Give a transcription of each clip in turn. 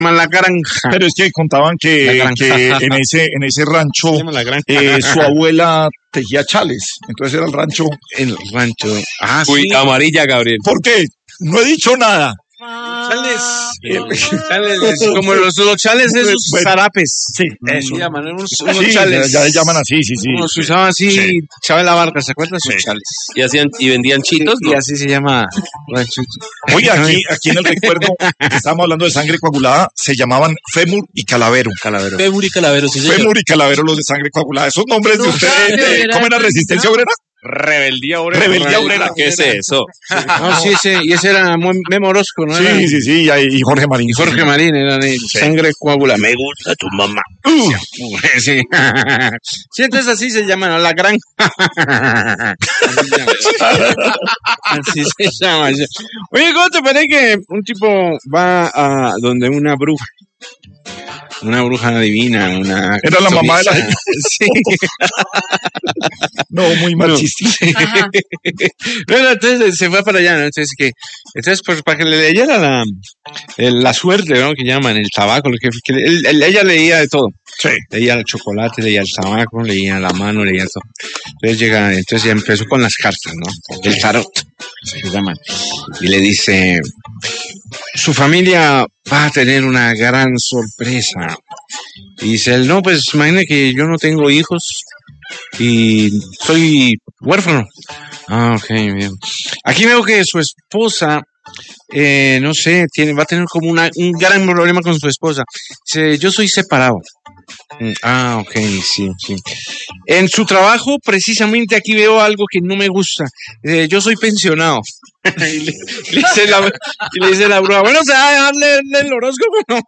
La granja. Pero es que contaban que en ese rancho su abuela tejía chales, entonces era el rancho. El rancho. Uy, sí. amarilla, Gabriel. ¿Por qué? No he dicho nada. Chales, como los chales esos zarapes. Sí, eso. Llaman, unos Sí, chales. ya le llaman así, sí. Unos usaban así, Chávez la Barca, ¿se acuerdan? Sus chales. Y vendían chitos, Y así se llama rancho. Oye, aquí en el recuerdo, que estábamos hablando de sangre coagulada, se llamaban Fémur y Calavero. Fémur y Calavero, sí, señor. Fémur y Calavero, los de sangre coagulada. Esos nombres de ustedes, ¿cómo era Resistencia Obrera? Rebeldía Obrera. Rebeldía Obrera. ¿Qué es eso? No, sí, y ese era muy memorosco, ¿no? Sí, y Jorge Marín. Y Jorge Marín era de sangre coagulada. Me gusta tu mamá. Sí. Sí, entonces así se llama, ¿no? La granja. Así se llama. Oye, ¿cómo te parece que un tipo va a donde una bruja divina, Era la mamá de la... Sí. No, muy mal chiste. Bueno, entonces se fue para allá, ¿no? Entonces pues, para que le leyera la suerte, ¿no? Que llaman, el tabaco, ella leía de todo. Sí. Leía el chocolate, leía el tabaco, leía la mano, leía todo. Entonces ya empezó con las cartas, ¿no? El tarot, se llaman. Y le dice, su familia va a tener una gran sorpresa. Y dice él, no, pues imagine que yo no tengo hijos y soy huérfano. Ok, bien. Aquí veo que su esposa, no sé, va a tener como un gran problema con su esposa. Dice, yo soy separado. Ok, sí. En su trabajo, precisamente aquí veo algo que no me gusta. Yo soy pensionado. Y le dice la bruja, bueno, ¿se va a dejarle el horóscopo? No.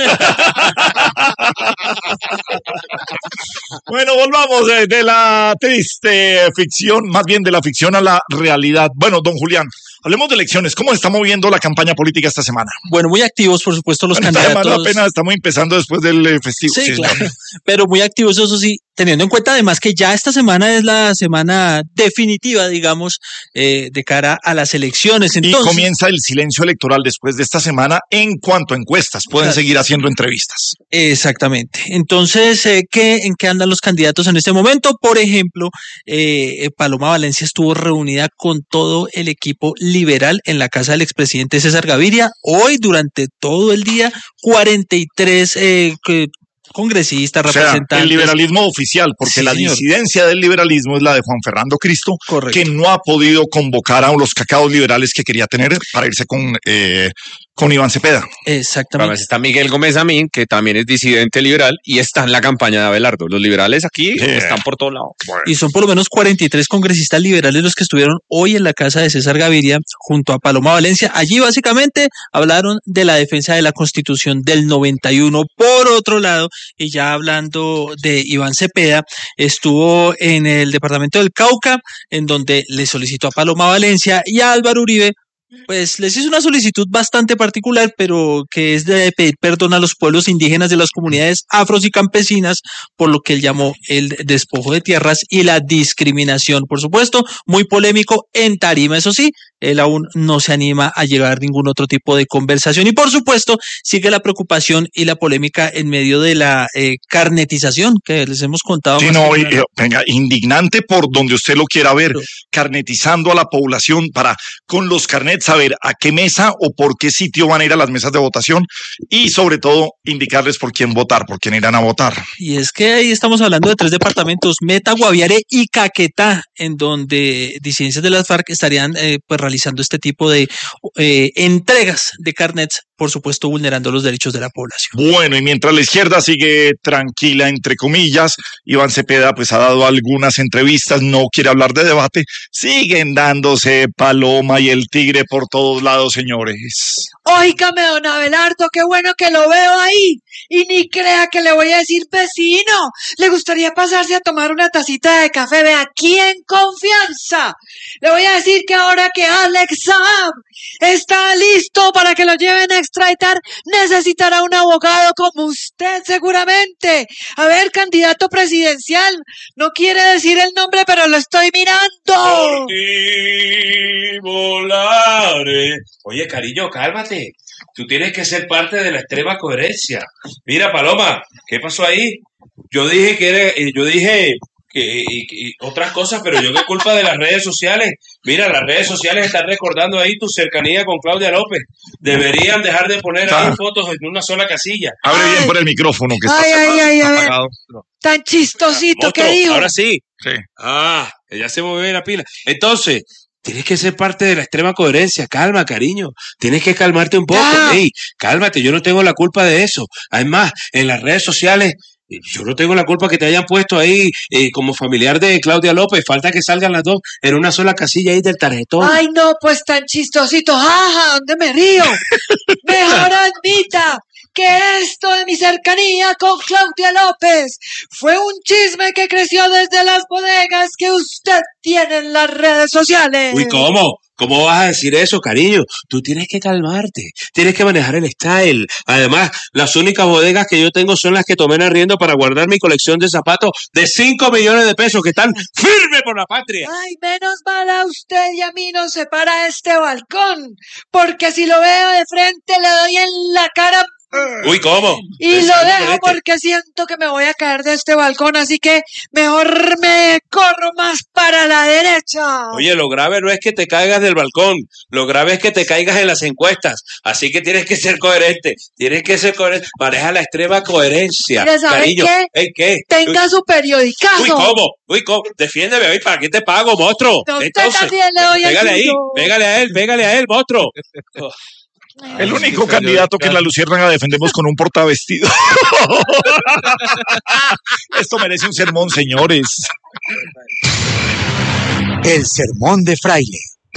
Bueno, volvamos de la triste ficción, más bien de la ficción a la realidad. Bueno, don Julián, hablemos de elecciones. ¿Cómo está moviendo la campaña política esta semana? Bueno, muy activos, por supuesto, los candidatos. Esta semana apenas estamos empezando después del festivo. Sí, claro. Pero muy activos, eso sí, teniendo en cuenta además que ya esta semana es la semana definitiva, digamos, de cara a las elecciones. Entonces, y comienza el silencio electoral después de esta semana en cuanto a encuestas. Pueden seguir haciendo entrevistas. Exactamente. Entonces, ¿en qué andan los candidatos en este momento? Por ejemplo, Paloma Valencia estuvo reunida con todo el equipo liberal en la casa del expresidente César Gaviria. Hoy, durante todo el día, 43 congresistas, representantes. El liberalismo oficial, porque sí, la disidencia del liberalismo es la de Juan Fernando Cristo, correcto, que no ha podido convocar a los cacaos liberales que quería tener para irse con Iván Cepeda. Exactamente. Además está Miguel Gómez Amín, que también es disidente liberal y está en la campaña de Abelardo. Los liberales aquí están por todos lados. Bueno. Y son por lo menos 43 congresistas liberales los que estuvieron hoy en la casa de César Gaviria junto a Paloma Valencia. Allí básicamente hablaron de la defensa de la Constitución del 91. Por otro lado, y ya hablando de Iván Cepeda, estuvo en el departamento del Cauca, en donde le solicitó a Paloma Valencia y a Álvaro Uribe, pues les hizo una solicitud bastante particular, pero que es de pedir perdón a los pueblos indígenas de las comunidades afros y campesinas por lo que él llamó el despojo de tierras y la discriminación. Por supuesto, muy polémico en tarima, eso sí, él aún no se anima a llegar a ningún otro tipo de conversación. Y por supuesto, sigue la preocupación y la polémica en medio de la carnetización que les hemos contado. Sí, no, venga, indignante por donde usted lo quiera ver, carnetizando a la población para con los carnets saber a qué mesa o por qué sitio van a ir a las mesas de votación y sobre todo indicarles por quién votar, por quién irán a votar. Y es que ahí estamos hablando de 3 departamentos, Meta, Guaviare y Caquetá, en donde disidencias de las FARC estarían pues realizando este tipo de entregas de carnets, por supuesto vulnerando los derechos de la población. Bueno, y mientras la izquierda sigue tranquila, entre comillas, Iván Cepeda pues ha dado algunas entrevistas, no quiere hablar de debate, siguen dándose Paloma y el tigre por todos lados, señores. Óigame, don Abelardo, qué bueno que lo veo ahí. Y ni crea que le voy a decir vecino. ¿Le gustaría pasarse a tomar una tacita de café? Ve aquí en confianza. Le voy a decir que ahora que Alex Saab está listo para que lo lleven a extraditar, necesitará un abogado como usted seguramente. A ver, candidato presidencial, no quiere decir el nombre, pero lo estoy mirando. Volare. Oye, cariño, cálmate. sociales. Tú tienes que ser parte de la extrema coherencia. Mira, Paloma, ¿qué pasó ahí? Yo dije que otras cosas, pero yo qué culpa de las redes sociales. Mira, las redes sociales están recordando ahí tu cercanía con Claudia López. Deberían dejar de poner ahí fotos en una sola casilla. Abre bien por el micrófono que está Ay, apagado. tan chistosito, Otro, ¿qué dijo? ahora sí. Sí. Ya se movió la pila. Entonces, tienes que ser parte de la extrema coherencia. Calma, cariño. Tienes que calmarte un poco. Ya. Ey, cálmate, yo no tengo la culpa de eso. Además, en las redes sociales, yo no tengo la culpa que te hayan puesto ahí como familiar de Claudia López. Falta que salgan las dos en una sola casilla ahí del tarjetón. Ay, no, pues tan chistosito. Jaja, ¿dónde me río? Mejor admita que esto de mi cercanía con Claudia López fue un chisme que creció desde las bodegas que usted tiene en las redes sociales. Uy, ¿cómo? ¿Cómo vas a decir eso, cariño? Tú tienes que calmarte, tienes que manejar el style. Además, las únicas bodegas que yo tengo son las que tomé en arriendo para guardar mi colección de zapatos de 5 millones de pesos que están firmes por la patria. Ay, menos mal a usted y a mí nos separa este balcón, porque si lo veo de frente le doy en la cara Uy, ¿cómo? y Pues, lo ¿cómo dejo moleste? porque siento que me voy a caer de este balcón, así que mejor me corro más para la derecha. Oye, lo grave no es que te caigas del balcón, lo grave es que te caigas en las encuestas. Así que tienes que ser coherente, maneja la extrema coherencia. Mire, ¿sabe Cariño, qué? ¿Ey, qué? Tenga su periodicazo. Uy, ¿cómo? Defiéndeme, hoy, ¿para qué te pago, monstruo? No, usted Entonces, también le doy el pégale ahí, suyo. pégale a él, monstruo. El único candidato que en la Luciérnaga defendemos con un portavestido. Esto merece un sermón, señores. El sermón de Fraile.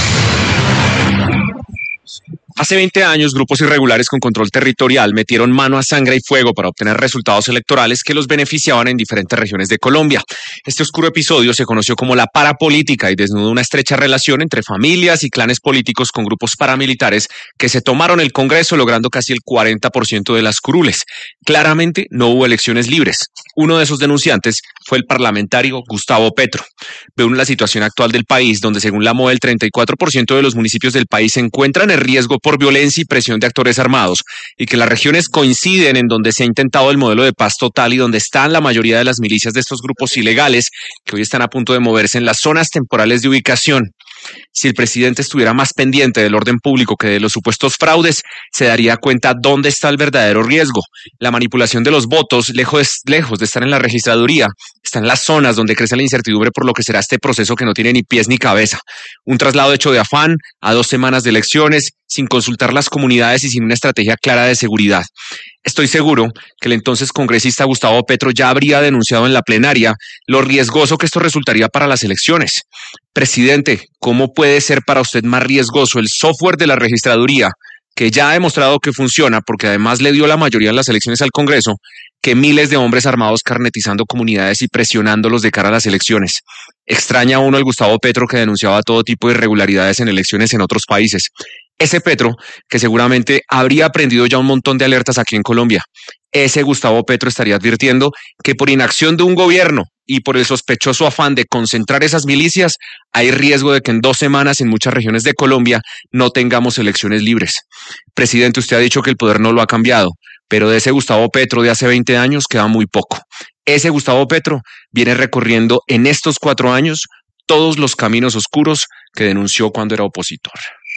Hace 20 años, grupos irregulares con control territorial metieron mano a sangre y fuego para obtener resultados electorales que los beneficiaban en diferentes regiones de Colombia. Este oscuro episodio se conoció como la parapolítica y desnudó una estrecha relación entre familias y clanes políticos con grupos paramilitares que se tomaron el Congreso, logrando casi el 40% de las curules. Claramente no hubo elecciones libres. Uno de esos denunciantes fue el parlamentario Gustavo Petro. Ve uno la situación actual del país, donde según la MOE el 34% de los municipios del país se encuentran en riesgo por violencia y presión de actores armados, y que las regiones coinciden en donde se ha intentado el modelo de paz total y donde están la mayoría de las milicias de estos grupos ilegales que hoy están a punto de moverse en las zonas temporales de ubicación. Si el presidente estuviera más pendiente del orden público que de los supuestos fraudes, se daría cuenta dónde está el verdadero riesgo. La manipulación de los votos, lejos de estar en la registraduría, está en las zonas donde crece la incertidumbre por lo que será este proceso que no tiene ni pies ni cabeza. Un traslado hecho de afán, a 2 semanas de elecciones, sin consultar las comunidades y sin una estrategia clara de seguridad. Estoy seguro que el entonces congresista Gustavo Petro ya habría denunciado en la plenaria lo riesgoso que esto resultaría para las elecciones. Presidente, ¿cómo puede ser para usted más riesgoso el software de la registraduría, que ya ha demostrado que funciona porque además le dio la mayoría en las elecciones al Congreso, que miles de hombres armados carnetizando comunidades y presionándolos de cara a las elecciones? Extraña a uno el Gustavo Petro que denunciaba todo tipo de irregularidades en elecciones en otros países. Ese Petro, que seguramente habría aprendido ya un montón de alertas aquí en Colombia. Ese Gustavo Petro estaría advirtiendo que por inacción de un gobierno y por el sospechoso afán de concentrar esas milicias, hay riesgo de que en 2 semanas en muchas regiones de Colombia no tengamos elecciones libres. Presidente, usted ha dicho que el poder no lo ha cambiado, pero de ese Gustavo Petro de hace 20 años queda muy poco. Ese Gustavo Petro viene recorriendo en estos 4 años todos los caminos oscuros que denunció cuando era opositor.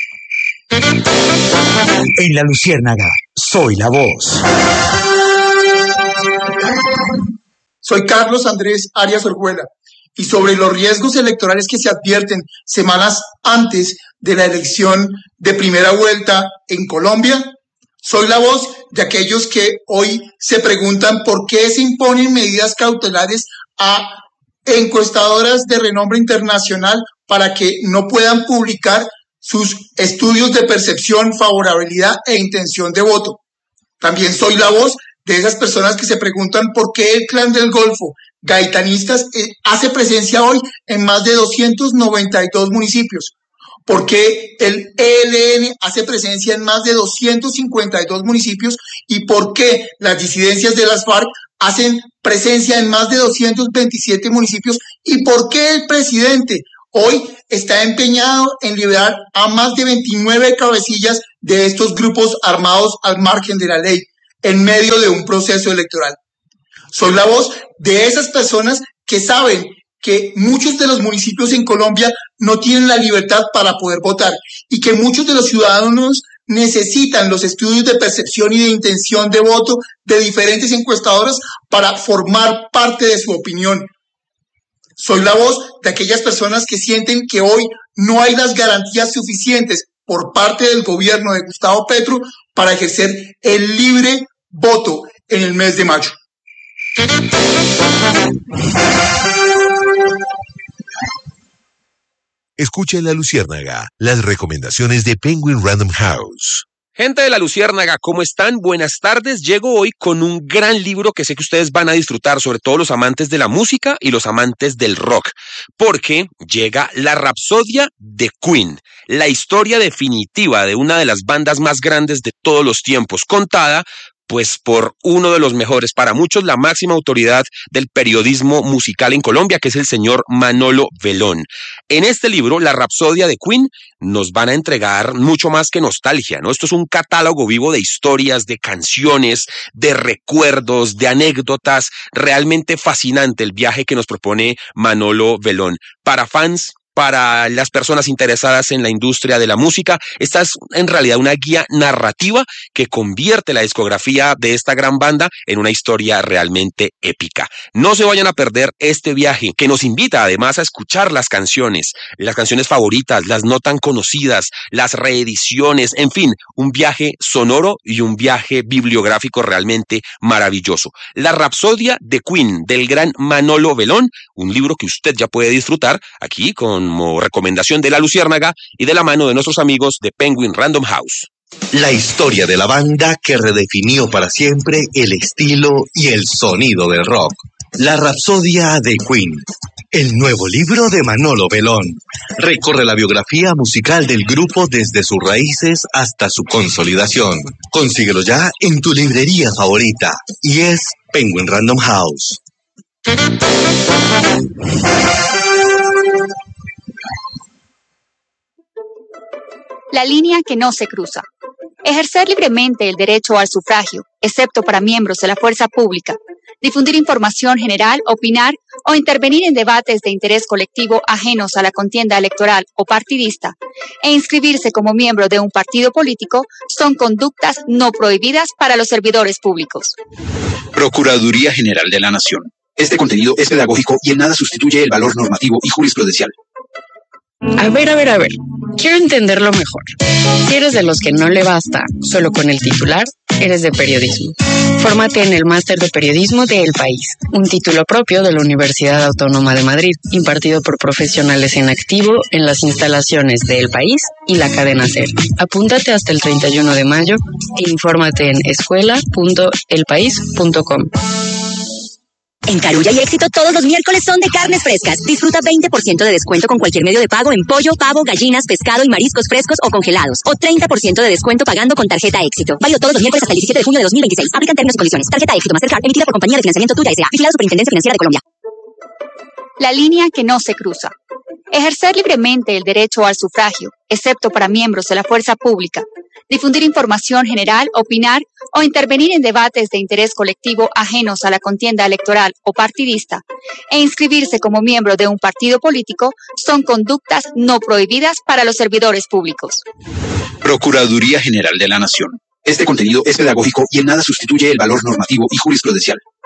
En la Luciérnaga, soy la voz. Soy Carlos Andrés Arias Orjuela y sobre los riesgos electorales que se advierten semanas antes de la elección de primera vuelta en Colombia, soy la voz de aquellos que hoy se preguntan por qué se imponen medidas cautelares a encuestadoras de renombre internacional para que no puedan publicar sus estudios de percepción, favorabilidad e intención de voto. También soy la voz de esas personas que se preguntan por qué el Clan del Golfo, gaitanistas, hace presencia hoy en más de 292 municipios. ¿Por qué el ELN hace presencia en más de 252 municipios? ¿Y por qué las disidencias de las FARC hacen presencia en más de 227 municipios? ¿Y por qué el presidente hoy está empeñado en liberar a más de 29 cabecillas de estos grupos armados al margen de la ley, en medio de un proceso electoral. Soy la voz de esas personas que saben que muchos de los municipios en Colombia no tienen la libertad para poder votar y que muchos de los ciudadanos necesitan los estudios de percepción y de intención de voto de diferentes encuestadoras para formar parte de su opinión. Soy la voz de aquellas personas que sienten que hoy no hay las garantías suficientes por parte del gobierno de Gustavo Petro para ejercer el libre voto en el mes de mayo. Escucha en La Luciérnaga las recomendaciones de Penguin Random House. Gente de La Luciérnaga, ¿cómo están? Buenas tardes. Llego hoy con un gran libro que sé que ustedes van a disfrutar, sobre todo los amantes de la música y los amantes del rock, porque llega La Rapsodia de Queen, la historia definitiva de una de las bandas más grandes de todos los tiempos, contada pues por uno de los mejores, para muchos la máxima autoridad del periodismo musical en Colombia, que es el señor Manolo Velón. En este libro, La Rapsodia de Queen, nos van a entregar mucho más que nostalgia, ¿no? Esto es un catálogo vivo de historias, de canciones, de recuerdos, de anécdotas. Realmente fascinante el viaje que nos propone Manolo Velón. Para fans, para las personas interesadas en la industria de la música, esta es en realidad una guía narrativa que convierte la discografía de esta gran banda en una historia realmente épica. No se vayan a perder este viaje, que nos invita además a escuchar las canciones favoritas, las no tan conocidas, las reediciones, en fin, un viaje sonoro y un viaje bibliográfico realmente maravilloso. La Rapsodia de Queen, del gran Manolo Velón, un libro que usted ya puede disfrutar aquí como recomendación de La Luciérnaga y de la mano de nuestros amigos de Penguin Random House. La historia de la banda que redefinió para siempre el estilo y el sonido del rock. La Rapsodia de Queen, el nuevo libro de Manolo Velón. Recorre la biografía musical del grupo desde sus raíces hasta su consolidación. Consíguelo ya en tu librería favorita y es Penguin Random House. La línea que no se cruza. Ejercer libremente el derecho al sufragio, excepto para miembros de la fuerza pública. Difundir información general, opinar o intervenir en debates de interés colectivo ajenos a la contienda electoral o partidista e inscribirse como miembro de un partido político son conductas no prohibidas para los servidores públicos. Procuraduría General de la Nación. Este contenido es pedagógico y en nada sustituye el valor normativo y jurisprudencial. A ver. Quiero entenderlo mejor. Si eres de los que no le basta solo con el titular, eres de periodismo. Fórmate en el Máster de Periodismo de El País, un título propio de la Universidad Autónoma de Madrid, impartido por profesionales en activo en las instalaciones de El País y la cadena SER. Apúntate hasta el 31 de mayo e infórmate en escuela.elpaís.com. En Carulla y Éxito todos los miércoles son de carnes frescas. Disfruta 20% de descuento con cualquier medio de pago en pollo, pavo, gallinas, pescado y mariscos frescos o congelados. O 30% de descuento pagando con tarjeta Éxito. Válido todos los miércoles hasta el 17 de junio de 2026. Aplican términos y condiciones. Tarjeta Éxito Mastercard emitida por Compañía de Financiamiento Tuya S.A. Vigilada Superintendencia Financiera de Colombia. La línea que no se cruza. Ejercer libremente el derecho al sufragio, excepto para miembros de la fuerza pública. Difundir información general, opinar o intervenir en debates de interés colectivo ajenos a la contienda electoral o partidista e inscribirse como miembro de un partido político son conductas no prohibidas para los servidores públicos. Procuraduría General de la Nación. Este contenido es pedagógico y en nada sustituye el valor normativo y jurisprudencial.